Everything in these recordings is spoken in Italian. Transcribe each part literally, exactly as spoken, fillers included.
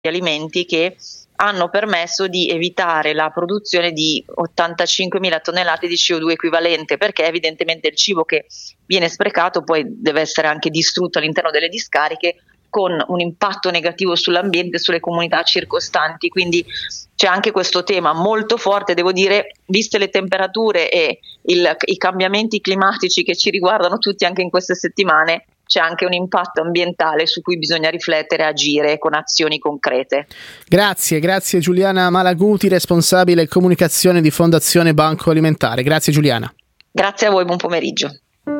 alimenti che hanno permesso di evitare la produzione di ottantacinquemila tonnellate di C O due equivalente, perché evidentemente il cibo che viene sprecato poi deve essere anche distrutto all'interno delle discariche, con un impatto negativo sull'ambiente e sulle comunità circostanti. Quindi c'è anche questo tema molto forte, devo dire, viste le temperature e il, i cambiamenti climatici che ci riguardano tutti anche in queste settimane, c'è anche un impatto ambientale su cui bisogna riflettere e agire con azioni concrete. Grazie, grazie Giuliana Malaguti, responsabile comunicazione di Fondazione Banco Alimentare. Grazie Giuliana. Grazie a voi, buon pomeriggio.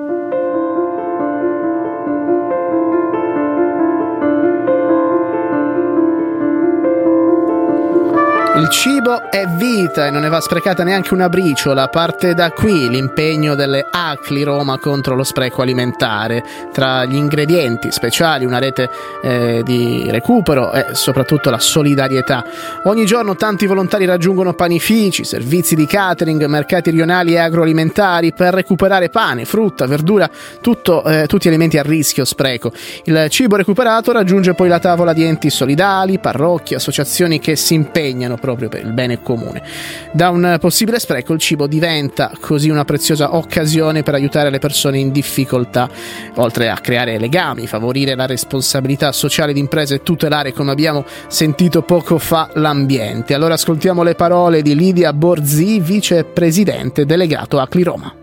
Il cibo è vita e non ne va sprecata neanche una briciola. Parte da qui l'impegno delle A C L I Roma contro lo spreco alimentare. Tra gli ingredienti speciali una rete eh, di recupero e soprattutto la solidarietà. Ogni giorno tanti volontari raggiungono panifici, servizi di catering, mercati rionali e agroalimentari per recuperare pane, frutta, verdura, tutto, eh, tutti alimenti a rischio spreco. Il cibo recuperato raggiunge poi la tavola di enti solidali, parrocchie, associazioni che si impegnano proprio per il bene comune. Da un possibile spreco il cibo diventa così una preziosa occasione per aiutare le persone in difficoltà, oltre a creare legami, favorire la responsabilità sociale di imprese e tutelare, come abbiamo sentito poco fa, l'ambiente. Allora ascoltiamo le parole di Lidia Borzì, vicepresidente delegato A C L I Roma.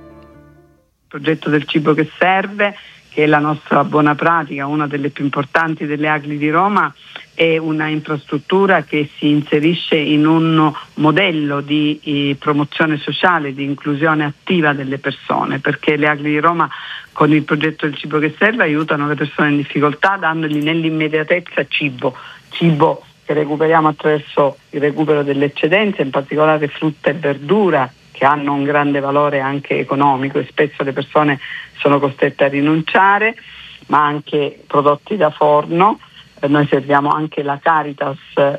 Il progetto del cibo che serve, che è la nostra buona pratica, una delle più importanti delle A C L I di Roma, è una infrastruttura che si inserisce in un modello di eh, promozione sociale, di inclusione attiva delle persone, perché le A C L I di Roma con il progetto del cibo che serve aiutano le persone in difficoltà dandogli nell'immediatezza cibo, cibo che recuperiamo attraverso il recupero delle eccedenze, in particolare frutta e verdura, che hanno un grande valore anche economico e spesso le persone sono costrette a rinunciare, ma anche prodotti da forno. Noi serviamo anche la Caritas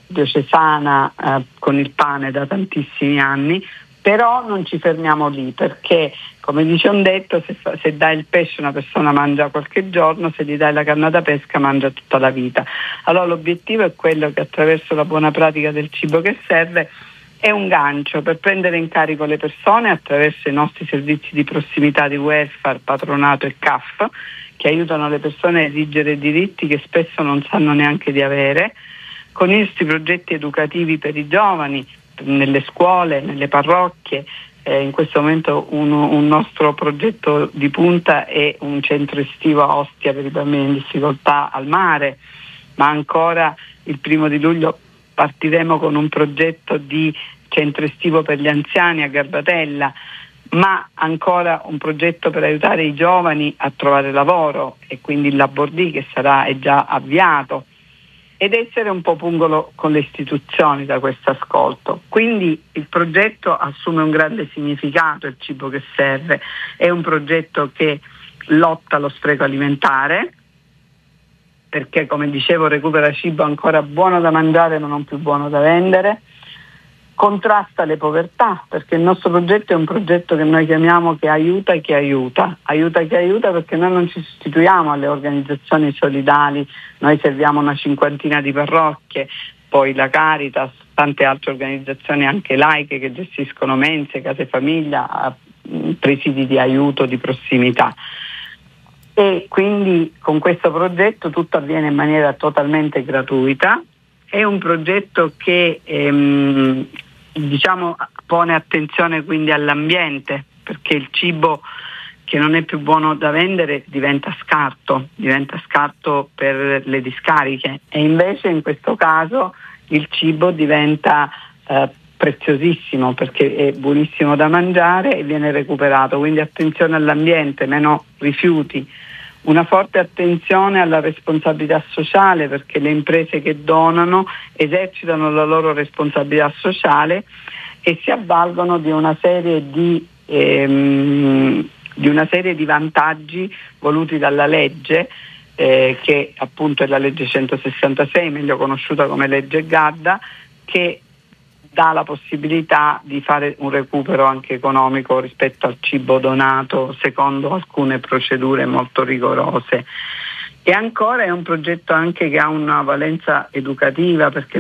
diocesana eh, con il pane da tantissimi anni, però non ci fermiamo lì, perché come dice un detto, se, fa, se dai il pesce una persona mangia qualche giorno, se gli dai la canna da pesca mangia tutta la vita. Allora l'obiettivo è quello che attraverso la buona pratica del cibo che serve è un gancio per prendere in carico le persone attraverso i nostri servizi di prossimità di welfare, patronato e C A F, che aiutano le persone a esigere diritti che spesso non sanno neanche di avere, con i nostri progetti educativi per i giovani, nelle scuole, nelle parrocchie. Eh, in questo momento un, un nostro progetto di punta è un centro estivo a Ostia per i bambini in difficoltà al mare, ma ancora il primo di luglio partiremo con un progetto di centro estivo per gli anziani a Garbatella, ma ancora un progetto per aiutare i giovani a trovare lavoro e quindi il Labordì che sarà è già avviato, ed essere un po' pungolo con le istituzioni da questo ascolto. Quindi il progetto assume un grande significato, il cibo che serve, è un progetto che lotta allo spreco alimentare, perché come dicevo recupera cibo ancora buono da mangiare ma non più buono da vendere, contrasta le povertà, perché il nostro progetto è un progetto che noi chiamiamo che aiuta chi aiuta, aiuta chi aiuta perché noi non ci sostituiamo alle organizzazioni solidali, noi serviamo una cinquantina di parrocchie, poi la Caritas, tante altre organizzazioni anche laiche che gestiscono mense, case famiglia, presidi di aiuto, di prossimità. E quindi con questo progetto tutto avviene in maniera totalmente gratuita. È un progetto che ehm, diciamo pone attenzione quindi all'ambiente, perché il cibo che non è più buono da vendere diventa scarto, diventa scarto per le discariche, e invece in questo caso il cibo diventa eh, preziosissimo perché è buonissimo da mangiare e viene recuperato, quindi attenzione all'ambiente, meno rifiuti. Una forte attenzione alla responsabilità sociale, perché le imprese che donano esercitano la loro responsabilità sociale e si avvalgono di una serie di, ehm, di una serie di vantaggi voluti dalla legge, eh, che appunto è la legge centosessantasei, meglio conosciuta come legge Gadda, che dà la possibilità di fare un recupero anche economico rispetto al cibo donato secondo alcune procedure molto rigorose. E ancora è un progetto anche che ha una valenza educativa, perché